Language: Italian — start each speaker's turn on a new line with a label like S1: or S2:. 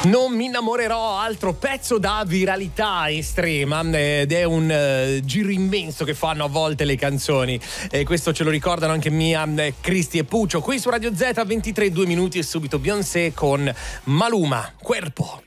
S1: Non mi innamorerò, altro pezzo da viralità estrema ed è un giro immenso che fanno a volte le canzoni e questo ce lo ricordano anche Mia, Cristi e Puccio qui su Radio Z. 23 2 minuti e subito Beyoncé con Maluma, Cuerpo.